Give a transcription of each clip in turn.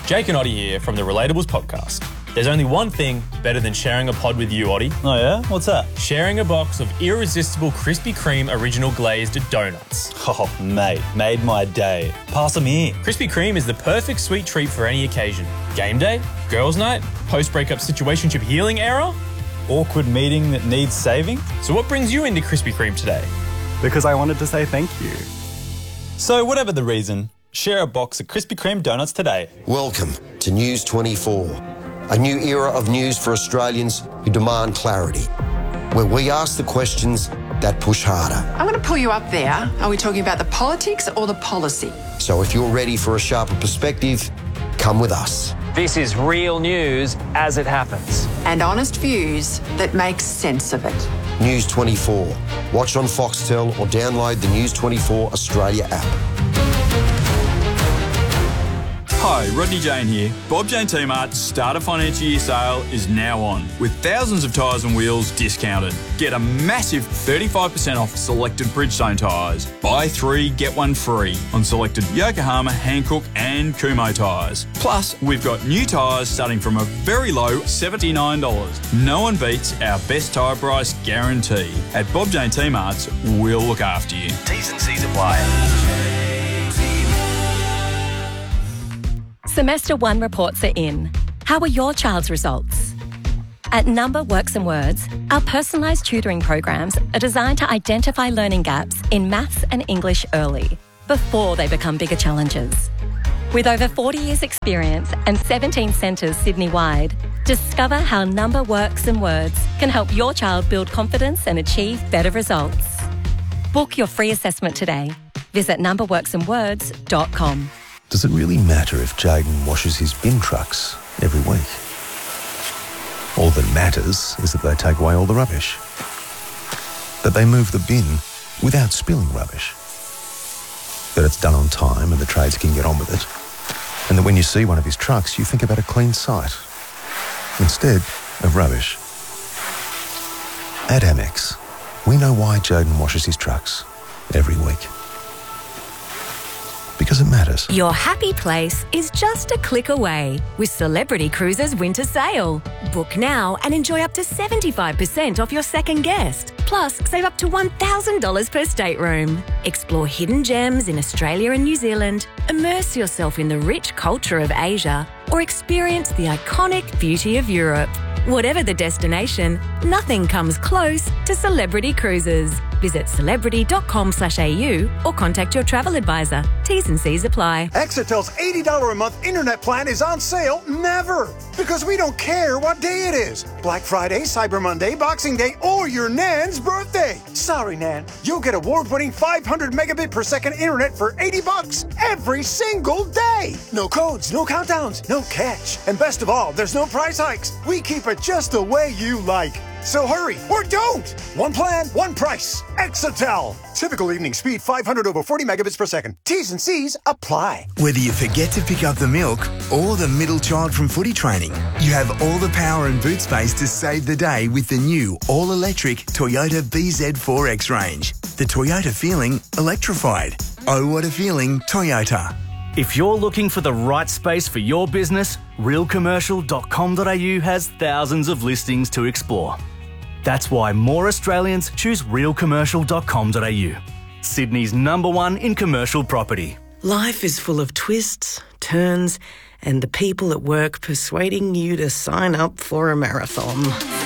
Jake and Oddie here from the Relatables podcast. There's only one thing better than sharing a pod with you, Oddie. Oh yeah? What's that? Sharing a box of irresistible Krispy Kreme original glazed donuts. Oh, mate, made my day. Pass them here. Krispy Kreme is the perfect sweet treat for any occasion. Game day, girls' night, post-breakup situationship healing era. Awkward meeting that needs saving? So what brings you into Krispy Kreme today? Because I wanted to say thank you. So whatever the reason, share a box of Krispy Kreme donuts today. Welcome to News 24, a new era of news for Australians who demand clarity, where we ask the questions that push harder. I'm going to pull you up there. Are we talking about the politics or the policy? So if you're ready for a sharper perspective, come with us. This is real news as it happens. And honest views that make sense of it. News 24. Watch on Foxtel or download the News 24 Australia app. Hi, Rodney Jane here. Bob Jane T-Mart's Starter Financial Year sale is now on, with thousands of tyres and wheels discounted. Get a massive 35% off selected Bridgestone tyres. Buy 3, get 1 free on selected Yokohama, Hankook and Kumho tyres. Plus, we've got new tyres starting from a very low $79. No one beats our best tyre price guarantee. At Bob Jane T-Mart's, we'll look after you. T's and C's apply. Semester 1 reports are in. How are your child's results? At Number Works and Words, our personalised tutoring programs are designed to identify learning gaps in maths and English early, before they become bigger challenges. With over 40 years' experience and 17 centres Sydney-wide, discover how Number Works and Words can help your child build confidence and achieve better results. Book your free assessment today. Visit numberworksandwords.com. Does it really matter if Jayden washes his bin trucks every week? All that matters is that they take away all the rubbish. That they move the bin without spilling rubbish. That it's done on time and the trades can get on with it. And that when you see one of his trucks, you think about a clean site instead of rubbish. At Amex, we know why Jayden washes his trucks every week. Because it matters. Your happy place is just a click away with Celebrity Cruises Winter Sale. Book now and enjoy up to 75% off your second guest. Plus, save up to $1,000 per stateroom. Explore hidden gems in Australia and New Zealand, immerse yourself in the rich culture of Asia, or experience the iconic beauty of Europe. Whatever the destination, nothing comes close to Celebrity Cruises. Visit celebrity.com/au or contact your travel advisor. T's and C's apply. Exitel's $80 a month internet plan is on sale never. Because we don't care what day it is. Black Friday, Cyber Monday, Boxing Day, or your Nan's birthday. Sorry, Nan. You'll get award-winning 500 megabit per second internet for $80 every single day. No codes, no countdowns, no catch. And best of all, there's no price hikes. We keep it just the way you like. So hurry, or don't! One plan, one price. Exitel. Typical evening speed 500 over 40 megabits per second. T's and C's apply. Whether you forget to pick up the milk or the middle child from footy training, you have all the power and boot space to save the day with the new all-electric Toyota BZ4X range. The Toyota feeling electrified. Oh, what a feeling, Toyota. If you're looking for the right space for your business, realcommercial.com.au has thousands of listings to explore. That's why more Australians choose realcommercial.com.au, Sydney's #1 in commercial property. Life is full of twists, turns, and the people at work persuading you to sign up for a marathon.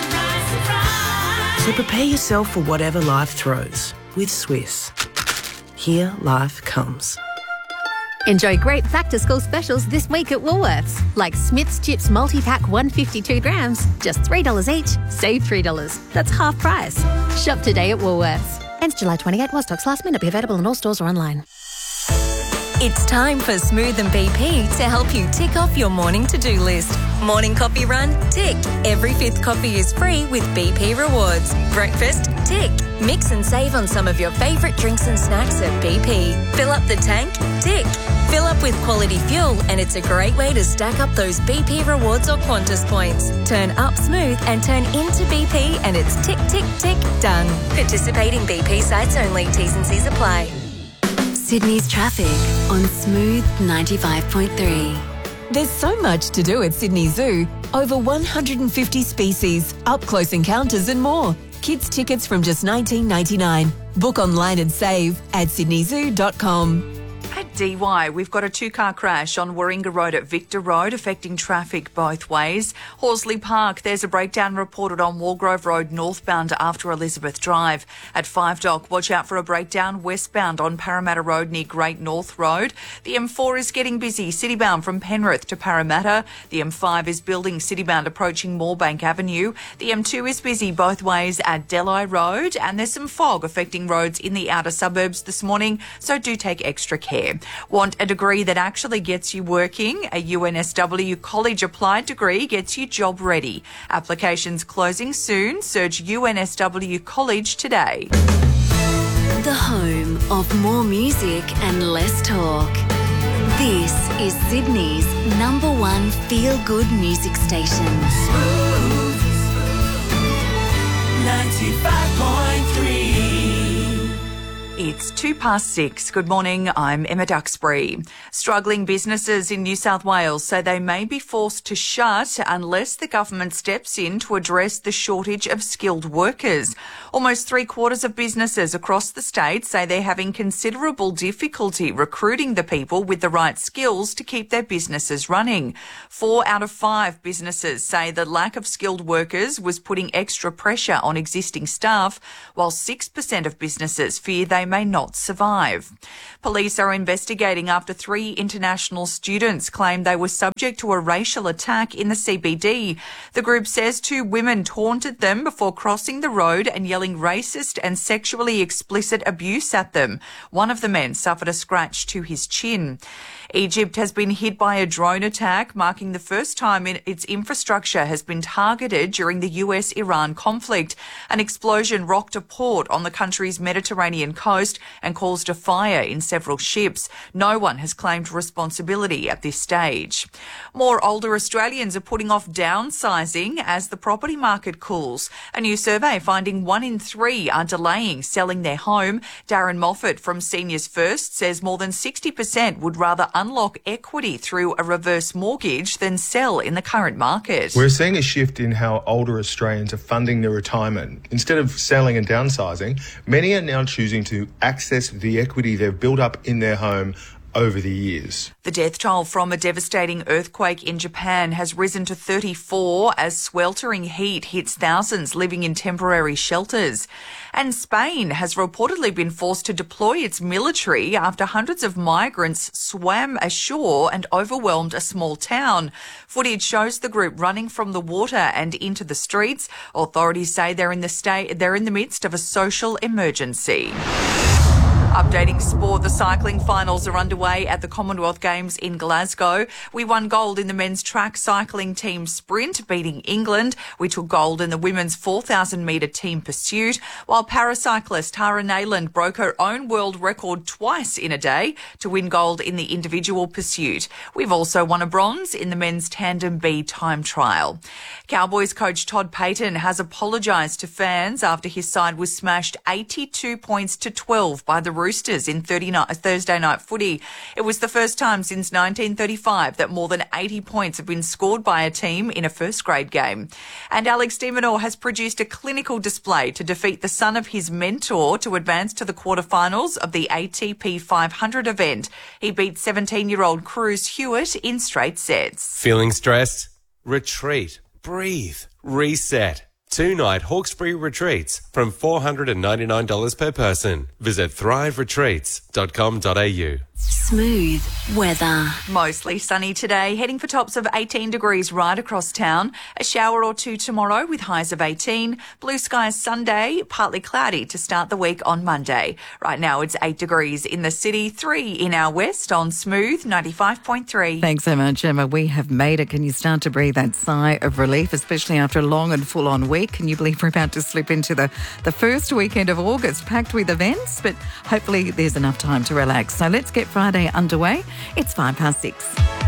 So prepare yourself for whatever life throws with Swiss. Here life comes. Enjoy great back-to-school specials this week at Woolworths, like Smith's Chips multi-pack 152 grams, just $3 each, save $3. That's half price. Shop today at Woolworths. Ends July 28, while stocks last minute. Be available in all stores or online. It's time for Smooth and BP to help you tick off your morning to-do list. Morning coffee run? Tick. Every 5th coffee is free with BP Rewards. Breakfast? Tick. Mix and save on some of your favourite drinks and snacks at BP. Fill up the tank? Tick. Fill up with quality fuel and it's a great way to stack up those BP Rewards or Qantas points. Turn up smooth and turn into BP and it's tick, tick, tick, done. Participating BP sites only. T's and C's apply. Sydney's traffic on Smooth 95.3. There's so much to do at Sydney Zoo. Over 150 species, up-close encounters and more. Kids tickets from just $19.99. Book online and save at sydneyzoo.com. At DY, we've got a two-car crash on Warringah Road at Victor Road, affecting traffic both ways. Horsley Park, there's a breakdown reported on Walgrove Road northbound after Elizabeth Drive. At 5 Dock, watch out for a breakdown westbound on Parramatta Road near Great North Road. The M4 is getting busy, citybound from Penrith to Parramatta. The M5 is building, citybound approaching Moorebank Avenue. The M2 is busy both ways at Delhi Road, and there's some fog affecting roads in the outer suburbs this morning, so do take extra care. Want a degree that actually gets you working? A UNSW college applied degree gets you job ready. Applications closing soon. Search UNSW College today. The home of more music and less talk. This is Sydney's #1 feel-good music station. 95.3. It's 6:02. Good morning, I'm Emma Duxbury. Struggling businesses in New South Wales say they may be forced to shut unless the government steps in to address the shortage of skilled workers. Almost 3/4 of businesses across the state say they're having considerable difficulty recruiting the people with the right skills to keep their businesses running. 4 out of 5 businesses say the lack of skilled workers was putting extra pressure on existing staff, while 6% of businesses fear they may not survive. Police are investigating after 3 international students claimed they were subject to a racial attack in the CBD. The group says 2 women taunted them before crossing the road and yelling racist and sexually explicit abuse at them. One of the men suffered a scratch to his chin. Egypt has been hit by a drone attack, marking the first time its infrastructure has been targeted during the US-Iran conflict. An explosion rocked a port on the country's Mediterranean coast and caused a fire in several ships. No one has claimed responsibility at this stage. More older Australians are putting off downsizing as the property market cools. A new survey finding 1 in 3 are delaying selling their home. Darren Moffat from Seniors First says more than 60% would rather unlock equity through a reverse mortgage than sell in the current market. We're seeing a shift in how older Australians are funding their retirement. Instead of selling and downsizing, many are now choosing to access the equity they've built up in their home over the years. The death toll from a devastating earthquake in Japan has risen to 34 as sweltering heat hits thousands living in temporary shelters. And Spain has reportedly been forced to deploy its military after hundreds of migrants swam ashore and overwhelmed a small town. Footage shows the group running from the water and into the streets. Authorities say they're in the midst of a social emergency. Updating sport, the cycling finals are underway at the Commonwealth Games in Glasgow. We won gold in the men's track cycling team sprint, beating England. We took gold in the women's 4,000-metre team pursuit, while paracyclist Tara Nayland broke her own world record twice in a day to win gold in the individual pursuit. We've also won a bronze in the men's tandem B time trial. Cowboys coach Todd Payten has apologised to fans after his side was smashed 82 points to 12 by the Roosters in Thursday night footy. It was the first time since 1935 that more than 80 points have been scored by a team in a first grade game. And Alex de Minaur has produced a clinical display to defeat the son of his mentor to advance to the quarterfinals of the ATP 500 event. He beat 17-year-old Cruz Hewitt in straight sets. Feeling stressed? Retreat. Breathe. Reset. 2-night Hawkesbury retreats from $499 per person. Visit thriveretreats.com.au. Smooth weather. Mostly sunny today, heading for tops of 18 degrees right across town. A shower or 2 tomorrow with highs of 18. Blue skies Sunday, partly cloudy to start the week on Monday. Right now it's 8 degrees in the city, 3 in our west on Smooth 95.3. Thanks so much, Emma. We have made it. Can you start to breathe that sigh of relief, especially after a long and full-on week? Can you believe we're about to slip into the first weekend of August, packed with events? But hopefully there's enough time to relax. So let's get Friday underway. It's 6:05.